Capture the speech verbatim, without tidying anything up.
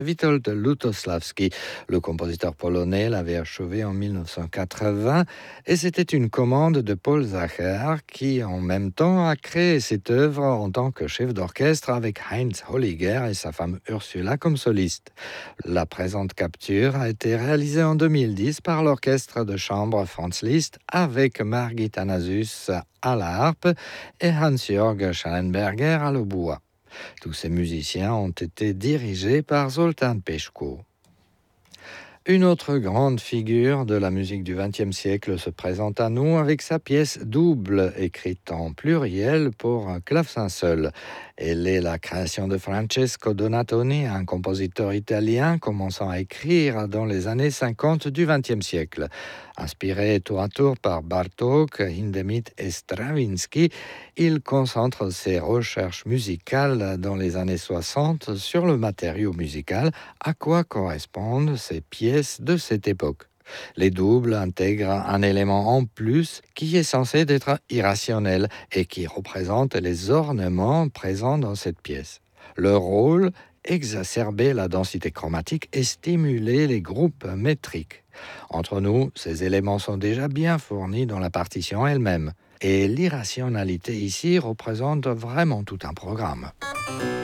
Witold Lutosławski, le compositeur polonais, l'avait achevé en mille neuf cent quatre-vingts et c'était une commande de Paul Zacher qui, en même temps, a créé cette œuvre en tant que chef d'orchestre avec Heinz Holliger et sa femme Ursula comme soliste. La présente capture a été réalisée en deux mille dix par l'orchestre de chambre Franz Liszt avec Margit Anasus à la harpe et Hans-Jörg Schallenberger à l'hautbois. Tous ces musiciens ont été dirigés par Zoltán Peskó. Une autre grande figure de la musique du vingtième siècle se présente à nous avec sa pièce double, écrite en pluriel pour un clavecin seul. Elle est la création de Francesco Donatoni, un compositeur italien commençant à écrire dans les années cinquante du vingtième siècle. Inspiré tour à tour par Bartók, Hindemith et Stravinsky, il concentre ses recherches musicales dans les années soixante sur le matériau musical, à quoi correspondent ces pièces de cette époque. Les doubles intègrent un élément en plus qui est censé être irrationnel et qui représente les ornements présents dans cette pièce. Leur rôle, exacerber la densité chromatique et stimuler les groupes métriques. Entre nous, ces éléments sont déjà bien fournis dans la partition elle-même. Et l'irrationalité ici représente vraiment tout un programme.